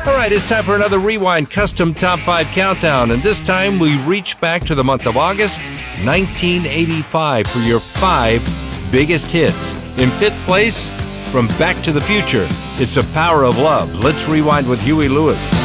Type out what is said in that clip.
All right, it's time for another Rewind Custom Top 5 Countdown, and this time we reach back to the month of August 1985 for your 5 biggest hits. In 5th place, from Back to the Future, it's The Power of Love. Let's rewind with Huey Lewis.